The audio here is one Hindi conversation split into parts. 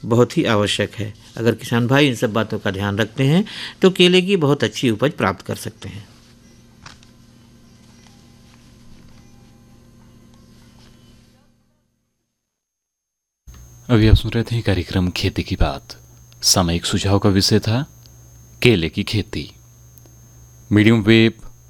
बहुत ही आवश्यक है। अगर किसान भाई इन सब बातों का ध्यान रखते हैं तो केले की बहुत अच्छी उपज प्राप्त कर सकते हैं। अभी आप सुन रहे थे कार्यक्रम खेती की बात। सामयिक सुझाव का विषय था केले की खेती। मीडियम वेव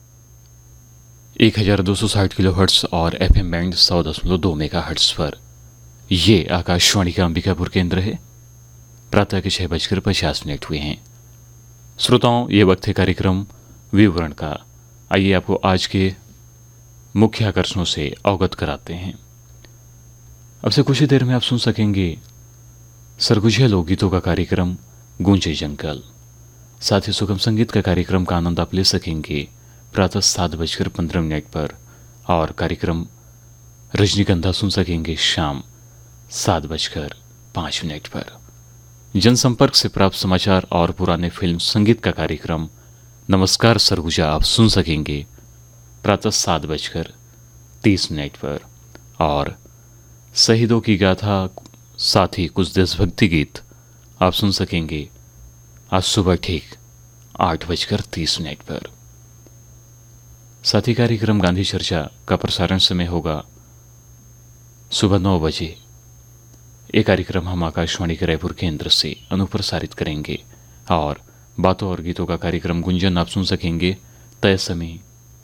1260 किलोहर्ट्ज और FM बैंड 100.2 मेगाहर्ट्ज पर ये आकाशवाणी का अंबिकापुर केंद्र है। प्रातः के 6:50 हुए हैं। श्रोताओं, ये वक्त है कार्यक्रम विवरण का। आइए आपको आज के मुख्य आकर्षणों से अवगत कराते हैं। अब से कुछ ही देर में आप सुन सकेंगे सरगुजिया लोकगीतों का कार्यक्रम गूंजे जंगल। साथ ही सुगम संगीत का कार्यक्रम का आनंद आप ले सकेंगे प्रातः 7:15 पर, और कार्यक्रम रजनीगंधा सुन सकेंगे शाम 7:05 पर। जनसंपर्क से प्राप्त समाचार और पुराने फिल्म संगीत का कार्यक्रम नमस्कार सरगुजा आप सुन सकेंगे प्रातः 7:30 पर, और शहीदों की गाथा साथ ही कुछ देशभक्ति गीत आप सुन सकेंगे आज सुबह ठीक 8:30 पर। साथ ही कार्यक्रम गांधी चर्चा का प्रसारण समय होगा सुबह 9 बजे। ये कार्यक्रम हम आकाशवाणी के रायपुर केंद्र से अनुप्रसारित करेंगे, और बातों और गीतों का कार्यक्रम गुंजन आप सुन सकेंगे तय समय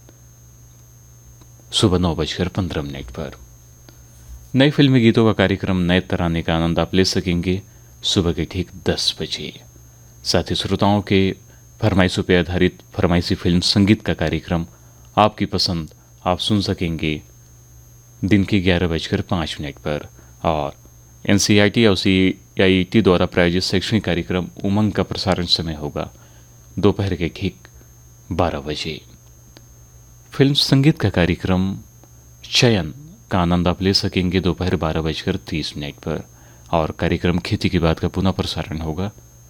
सुबह 9:15 पर। नए फिल्मी गीतों का कार्यक्रम नए तराने का आनंद आप ले सकेंगे सुबह के ठीक 10 बजे। साथ ही श्रोताओं के फरमाइशों पर आधारित फरमाइशी फिल्म संगीत का कार्यक्रम आपकी पसंद आप सुन सकेंगे दिन के 11:05 पर, और NCERT और CIET द्वारा प्रायोजित शैक्षणिक कार्यक्रम उमंग का प्रसारण समय होगा दोपहर के ठीक 12 बजे। फिल्म संगीत का कार्यक्रम चयन का आनंद आप ले सकेंगे दोपहर 12:30 पर, और कार्यक्रम खेती की बात का पुनः प्रसारण होगा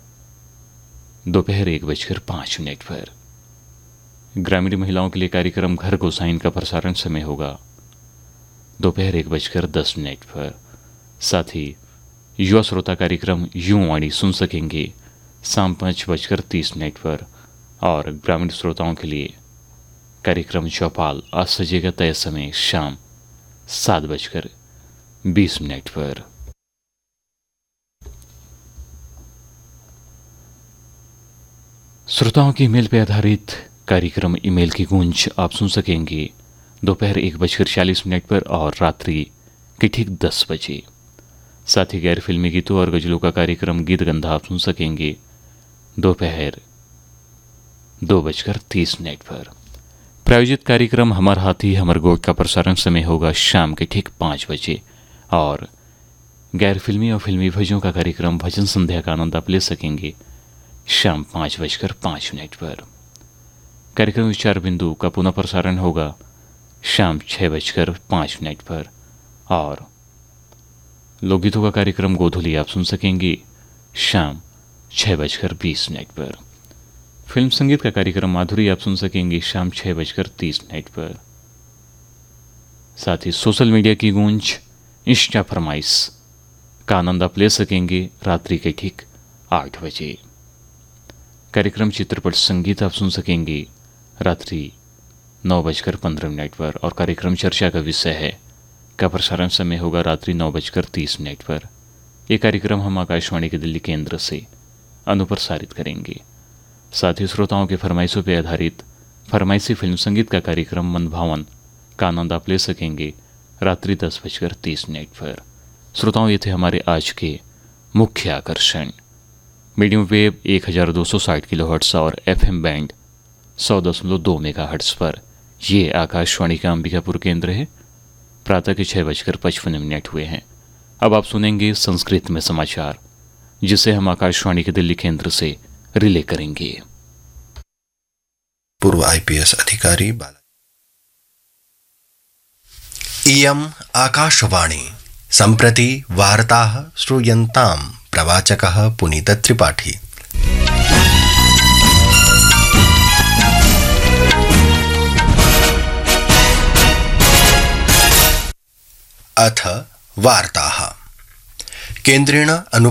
दोपहर 1:05 पर। ग्रामीण महिलाओं के लिए कार्यक्रम घर गोसाइन का प्रसारण समय होगा दोपहर 1:10 पर। साथ ही युवा श्रोता कार्यक्रम यूं वाणी सुन सकेंगे शाम 5:30 पर, और ग्रामीण श्रोताओं के लिए कार्यक्रम चौपाल आज सजेगा तय समय शाम 7:20 पर। श्रोताओं की ईमेल पर आधारित कार्यक्रम ईमेल की गूंज आप सुन सकेंगे दोपहर 1:40 पर और रात्रि के ठीक 10 बजे। साथ ही गैर फिल्मी गीतों और गजलों का कार्यक्रम गीत गंधा आप सुन सकेंगे दोपहर 2:30 पर। प्रायोजित कार्यक्रम हमर हाथी हमर गोट का प्रसारण समय होगा शाम के ठीक 5 बजे, और गैर फिल्मी और फिल्मी भजनों का कार्यक्रम भजन संध्या का आनंद आप ले सकेंगे शाम 5:05 पर। कार्यक्रम विचार बिंदु का पुनः प्रसारण होगा शाम 6:05 पर, और लोकगीतों का कार्यक्रम गोधुली आप सुन सकेंगे शाम 6:20 पर। फिल्म संगीत का कार्यक्रम माधुरी आप सुन सकेंगे शाम 6:30 पर। साथ ही सोशल मीडिया की गूंज इंस्टा फरमाइश का आनंद आप ले सकेंगे रात्रि के ठीक 8 बजे। कार्यक्रम चित्रपट संगीत आप सुन सकेंगे रात्रि 9:15 पर, और कार्यक्रम चर्चा का विषय है का प्रसारण समय होगा रात्रि 9:30 पर। यह कार्यक्रम हम आकाशवाणी के दिल्ली केंद्र से अनुप्रसारित करेंगे। साथ ही श्रोताओं के फरमाइशों पर आधारित फरमाइशी फिल्म संगीत का कार्यक्रम मन भावन का आनंद आप ले सकेंगे रात्रि 10:30 पर। श्रोताओं, ये थे हमारे आज के मुख्य आकर्षण। मीडियम वेव 1260 किलोहर्ट्ज और FM बैंड 100.2 मेगाहर्ट्ज पर ये आकाशवाणी का अंबिकापुर केंद्र है। प्रातः के 6:55 हुए हैं। अब आप सुनेंगे संस्कृत में समाचार, जिसे हम आकाशवाणी के दिल्ली केंद्र से रिले करेंगे। पूर्व IPS अधिकारी इयम् आकाशवाणी सम्प्रति वार्ताः श्रूयन्ताम् प्रवाचकः पुनीत त्रिपाठी। अथ वार्ताः। केन्द्रेण